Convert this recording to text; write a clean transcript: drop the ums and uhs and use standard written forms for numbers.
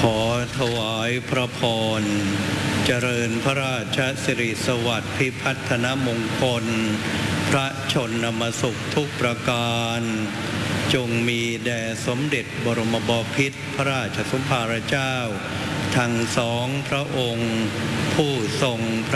อถวายพระพรเจริญพระราชสิริสวัสดิ์พิพัฒนมงคลพระชนมสุขทุกประการจงมีแด่สมเด็จบรมบพิตรพระราชสมภารเจ้าทั้งสองพระองค์ผู้ทรงพระ